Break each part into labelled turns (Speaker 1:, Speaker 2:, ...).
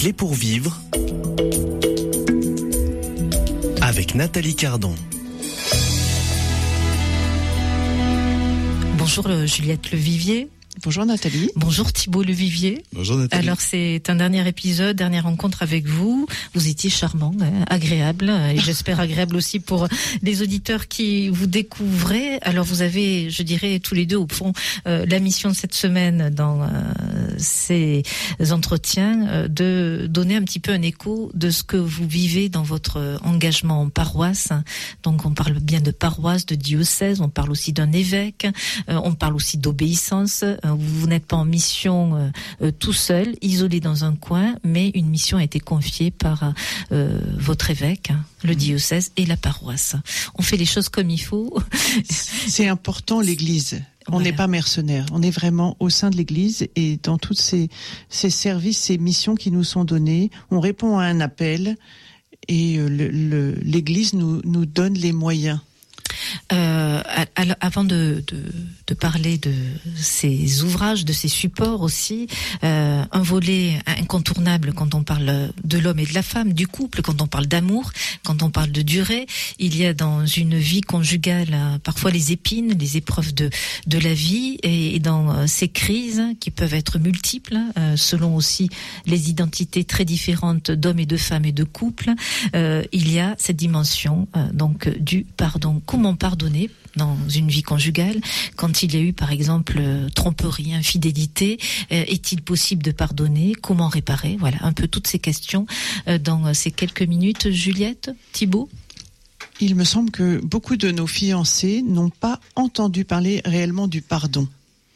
Speaker 1: clés pour vivre avec Nathalie Cardon.
Speaker 2: Bonjour Juliette Levivier.
Speaker 3: Bonjour Nathalie.
Speaker 2: Bonjour Thibault Levivier.
Speaker 4: Bonjour Nathalie.
Speaker 2: Alors c'est un dernier épisode, dernière rencontre avec vous. Vous étiez charmant, agréable, et j'espère agréable aussi pour les auditeurs qui vous découvraient. Alors vous avez, je dirais, tous les deux au fond, la mission de cette semaine dans ces entretiens de donner un petit peu un écho de ce que vous vivez dans votre engagement en paroisse. Donc on parle bien de paroisse, de diocèse, on parle aussi d'un évêque, on parle aussi d'obéissance. Vous n'êtes pas en mission tout seul, isolé dans un coin, mais une mission a été confiée par votre évêque, le diocèse et la paroisse. On fait les choses comme il faut.
Speaker 3: C'est important, l'Église. On n'est pas mercenaires. On est vraiment au sein de l'Église et dans tous ces services, ces missions qui nous sont données, on répond à un appel et l'Église nous donne les moyens.
Speaker 2: Avant de parler de ces ouvrages, de ces supports aussi, un volet incontournable quand on parle de l'homme et de la femme, du couple, quand on parle d'amour, quand on parle de durée, il y a dans une vie conjugale parfois les épines, les épreuves de la vie, et dans ces crises qui peuvent être multiples, selon aussi les identités très différentes d'hommes et de femmes et de couples, il y a cette dimension donc du pardon. Comment pardonner dans une vie conjugale quand il y a eu par exemple tromperie, infidélité, est-il possible de pardonner, comment réparer, voilà un peu toutes ces questions dans ces quelques minutes. Juliette, Thibault.
Speaker 3: Il me semble que beaucoup de nos fiancés n'ont pas entendu parler réellement du pardon.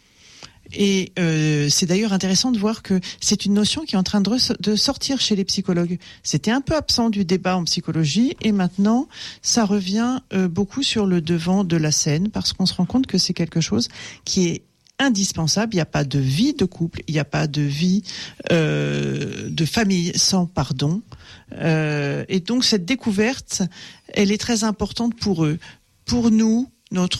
Speaker 3: Et c'est d'ailleurs intéressant de voir que c'est une notion qui est en train de sortir chez les psychologues. C'était un peu absent du débat en psychologie et maintenant ça revient beaucoup sur le devant de la scène parce qu'on se rend compte que c'est quelque chose qui est indispensable. Il n'y a pas de vie de couple, il n'y a pas de vie de famille sans pardon. Et donc cette découverte, elle est très importante pour eux. Pour nous,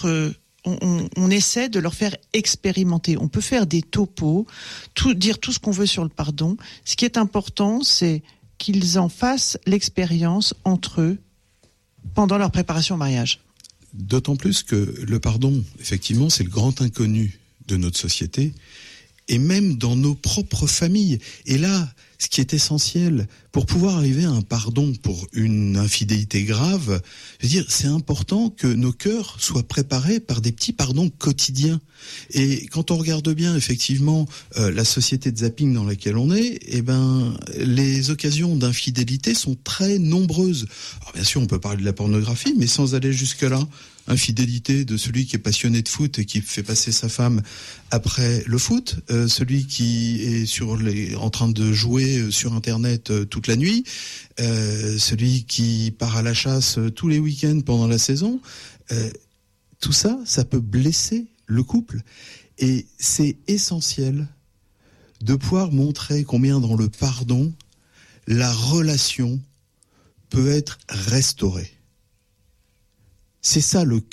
Speaker 3: on essaie de leur faire expérimenter. On peut faire des topos, dire tout ce qu'on veut sur le pardon. Ce qui est important, c'est qu'ils en fassent l'expérience entre eux pendant leur préparation au mariage.
Speaker 4: D'autant plus que le pardon, effectivement, c'est le grand inconnu de notre société et même dans nos propres familles. Et là, ce qui est essentiel pour pouvoir arriver à un pardon pour une infidélité grave, je veux dire, c'est important que nos cœurs soient préparés par des petits pardons quotidiens. Et quand on regarde bien, effectivement, la société de zapping dans laquelle on est, les occasions d'infidélité sont très nombreuses. Alors bien sûr, on peut parler de la pornographie, mais sans aller jusque-là. Infidélité de celui qui est passionné de foot et qui fait passer sa femme après le foot, celui qui est en train de jouer sur Internet toute la nuit, celui qui part à la chasse tous les week-ends pendant la saison. Tout ça, ça peut blesser le couple. Et c'est essentiel de pouvoir montrer combien dans le pardon, la relation peut être restaurée. C'est ça le